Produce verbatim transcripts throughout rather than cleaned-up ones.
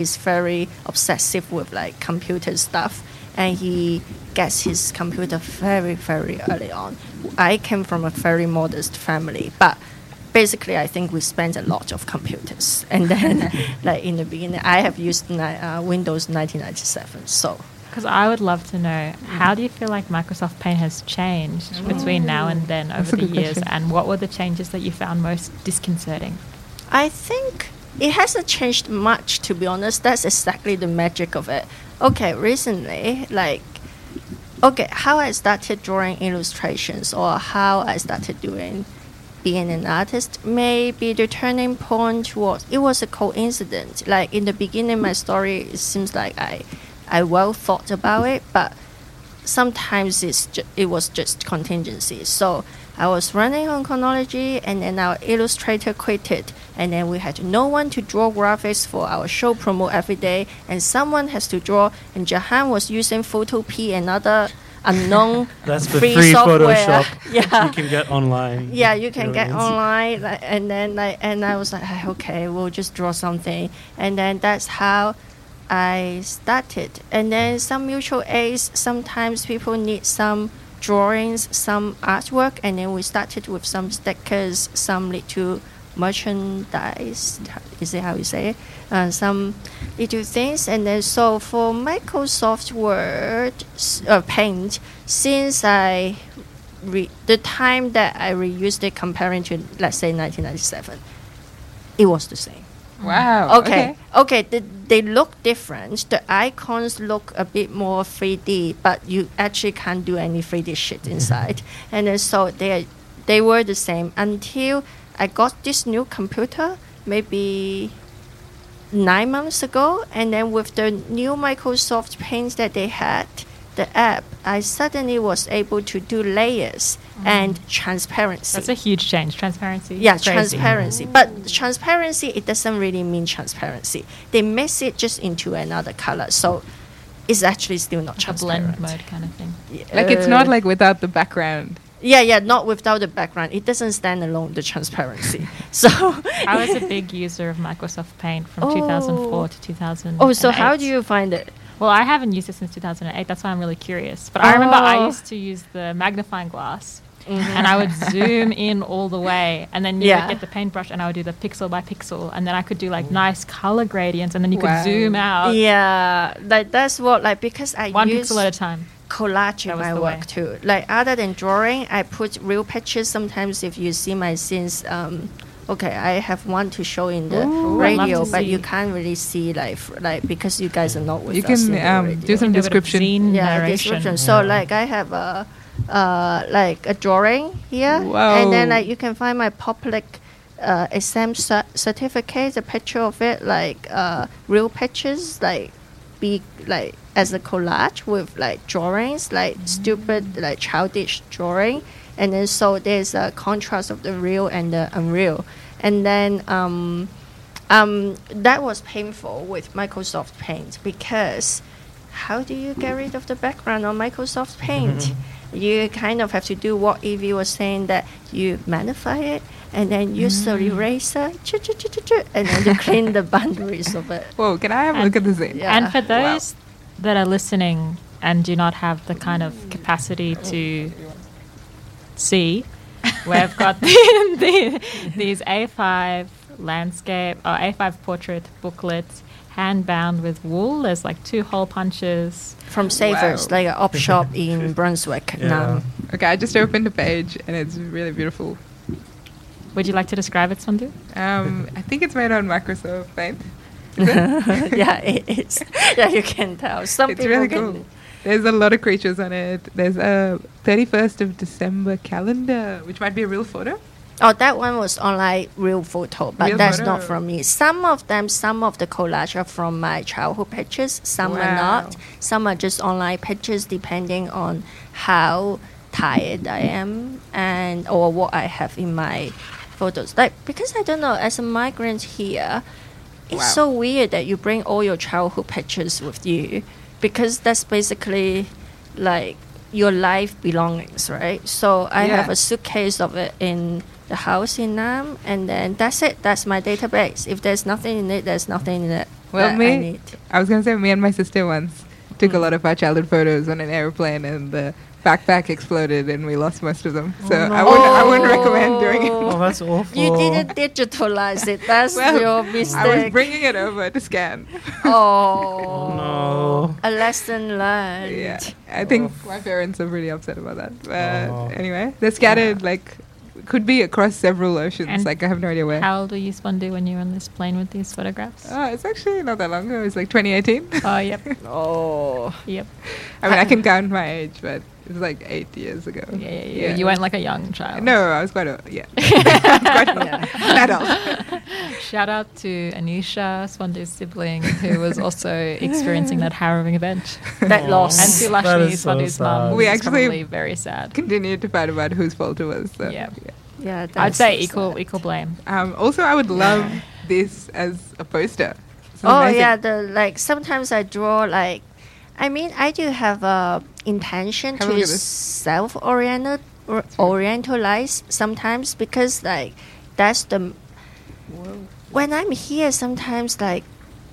He's very obsessive with like computer stuff, and he gets his computer very, very early on. I came from a very modest family, but basically I think we spent a lot of computers. And then like in the beginning, I have used uh, Windows nineteen ninety-seven, so. Because I would love to know, how do you feel like Microsoft Paint has changed mm. between now and then over the years, question. And what were the changes that you found most disconcerting? I think it hasn't changed much, to be honest. That's exactly the magic of it. Okay, recently, like, okay, how I started drawing illustrations or how I started doing being an artist, maybe the turning point was, it was a coincidence. Like in the beginning, my story, it seems like I... I well thought about it, but sometimes it's ju- it was just contingency. So I was running on Chronology, and then our illustrator quitted, and then we had no one to draw graphics for our show promo every day, and someone has to draw, and Jahan was using Photopea and other unknown That's the free, free software. Photoshop Yeah. you can get online. Yeah, you can get Brilliant. online, like, and then like, and I was like, okay, we'll just draw something, and then that's how I started. And then some mutual aids, sometimes people need some drawings, some artwork, and then we started with some stickers, some little merchandise, is it how you say it? Uh, some little things. And then so for Microsoft Word, uh, Paint, since I, re- the time that I reused it comparing to, let's say, nineteen ninety-seven, it was the same. Wow. Okay. Okay. They, they look different. The icons look a bit more three D, but you actually can't do any three D shit inside. And then so they they were the same until I got this new computer maybe nine months ago. And then with the new Microsoft Paint that they had, the app, I suddenly was able to do layers mm. and transparency. That's a huge change. Transparency. Yeah, Crazy. transparency. But transparency, it doesn't really mean transparency. They mix it just into another color. So it's actually still not like transparent. A blend mode kind of thing. Yeah. Like it's not like without the background. Yeah, yeah, not without the background. It doesn't stand alone, the transparency. So I was a big user of Microsoft Paint from oh. two thousand four to two thousand eight. Oh, so how do you find it? Well, I haven't used it since two thousand eight. That's why I'm really curious. But I remember I Oh. used to use the magnifying glass. Mm-hmm. And I would zoom in all the way. And then you Yeah. would get the paintbrush and I would do the pixel by pixel. And then I could do like nice color gradients. And then you Wow. could zoom out. Yeah, like that's what, like, because I One use pixel at a time. collage in That was my the work way. too. Like other than drawing, I put real pictures. Sometimes if you see my scenes, um, okay, I have one to show in the Ooh, I'd love radio, to but see. you can't really see like f- like because you guys are not with You us in can the um, radio. do some Do a bit of description. zine yeah, narration. description. So Yeah. like I have a uh, like a drawing here, Wow. and then like you can find my public uh, exam cer- certificate, a picture of it, like uh, real pictures, like big, like as a collage with like drawings, like mm. stupid, like childish drawing, and then so there's a contrast of the real and the unreal, and then um, um, that was painful with Microsoft Paint because how do you get rid of the background on Microsoft Paint? You kind of have to do what Evie was saying, that you magnify it and then use the eraser ch- ch- ch- ch- ch- and then you clean the boundaries of it. Whoa, can I have a look at the thing? Yeah. And for Wow. those that are listening and do not have the kind of capacity to see, we've got the, the, these A five landscape or A five portrait booklets, hand bound with wool. There's like two hole punches. From Savers, Wow. like an op shop in Brunswick. Yeah. Now. Okay, I just opened the page and it's really beautiful. Would you like to describe it, Sandhu? Um, I think it's made on Microsoft Paint. Yeah, it is. Yeah, you can tell. Some It's people really can. cool. There's a lot of creatures on it. There's a thirty-first of December calendar, which might be a real photo. Oh, that one was online real photo, but Real that's photo. not from me. Some of them, some of the collage are from my childhood pictures. Some are Wow. not. Some are just online pictures, depending on how tired I am and or what I have in my photos. Like because I don't know, as a migrant here, it's Wow. so weird that you bring all your childhood pictures with you, because that's basically like your life belongings, right? So I Yeah. have a suitcase of it in the house in Nam, and then that's it. That's my database. If there's nothing in it, there's nothing in it. Well, that me, I need. I was gonna say me and my sister once took a Mm. lot of our childhood photos on an airplane, and the backpack exploded, and we lost most of them. So I wouldn't, I wouldn't recommend doing it. Oh, that's awful. You didn't digitalize it. That's Well, your I mistake. was bringing it over to scan. Oh, no. a lesson learned. Yeah, I think my parents are pretty upset about that. But Oh. anyway, they're scattered like could be across several oceans. And like I have no idea where. How old were you, Spondu, when you were on this plane with these photographs? Oh, it's actually not that long ago. It's like twenty eighteen. Oh, yep. Oh, Yep. I mean, I can count my age, but it was like eight years ago. Yeah, yeah, yeah. You weren't like a young child. No, I was quite a yeah, quite Yeah. an adult. Shout out to Anisha, Spondu's sibling, who was also experiencing that harrowing event. that Aw. loss. And to That Lakshmi, is so Spondu's sad. mum, We was actually- probably very sad. Continued to fight about whose fault it was. So, Yeah. Yeah, I'd that's say so equal sad. equal blame. Um, also, I would love this as a poster. It's Oh amazing. yeah, the like sometimes I draw like, I mean I do have a intention Have a look to at this. self oriented or orientalize sometimes because like that's the when I'm here sometimes like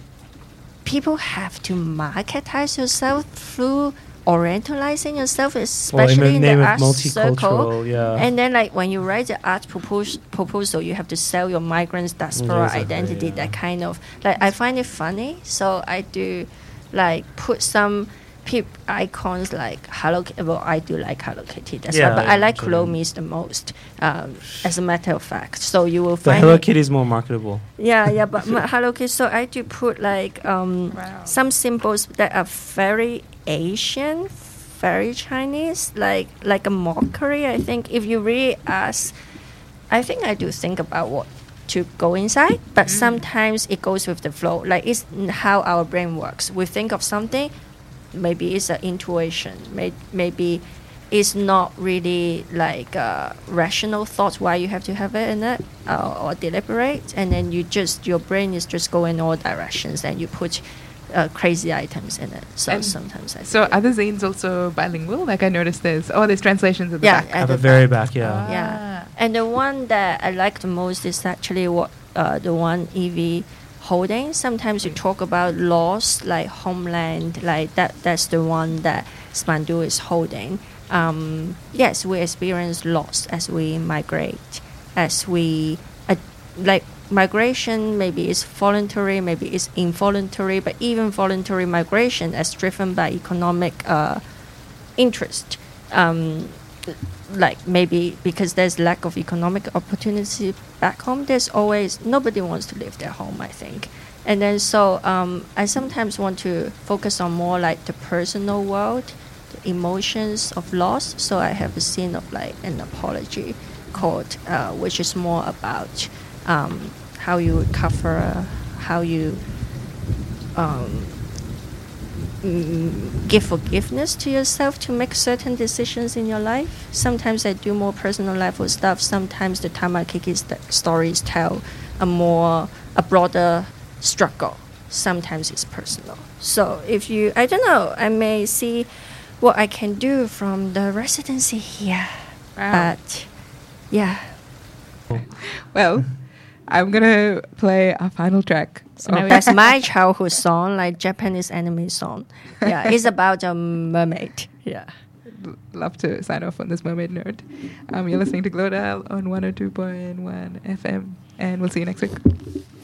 people have to marketize yourself through orientalizing yourself, Well, in especially the in name the of art circle. multicultural, yeah. And then, like, when you write the art propos- proposal, you have to sell your migrants' diaspora Exactly, identity, yeah. that kind of. Like, I find it funny, so I do, like, put some peep icons like Hello Kitty. Well, I do like Hello Kitty, that's Yeah, why, but I yeah, like totally. Kuromi's the most, um, as a matter of fact. So you will The find. Hello it- Kitty is more marketable. Yeah, yeah, but my Hello Kitty, so I do put, like, um, Wow. some symbols that are very Asian, very Chinese, like like a mockery. I think if you really ask, I think I do think about what to go inside, but sometimes it goes with the flow. Like it's n- how our brain works. We think of something, maybe it's an intuition, may, maybe it's not really like uh, rational thoughts why you have to have it in it uh, or deliberate, and then you just your brain is just going all directions and you put uh, crazy items in it. So And sometimes I So think- are the zines also bilingual? Like I noticed there's oh there's translations at the yeah, back. at At the the very back. back, yeah. Yeah, and the one that I like the most is actually what uh, the one Evie holding. Sometimes you talk about loss, like homeland, like that. That's the one that Spandu is holding. Um, yes, we experience loss as we migrate, as we uh, like migration. Maybe it's voluntary, maybe it's involuntary, but even voluntary migration, as driven by economic uh, interest. Um, like maybe because there's lack of economic opportunity back home, there's always nobody wants to leave their home, I think. And then so um, I sometimes want to focus on more like the personal world, the emotions of loss. So I have a scene of like an apology called, uh, which is more about um, how you recover, how you um, mm, give forgiveness to yourself to make certain decisions in your life. Sometimes I do more personal level stuff. Sometimes the Tamakiki st- stories tell a more, a broader struggle. Sometimes it's personal. So if you, I don't know, I may see what I can do from the residency here. Wow. But yeah. Well, I'm gonna play our final track. So now of- we- That's my childhood song, like Japanese anime song. Yeah, it's about a mermaid. Yeah. love to sign off on this mermaid nerd. Um, you're listening to Glow Dial on one oh two point one F M, and we'll see you next week.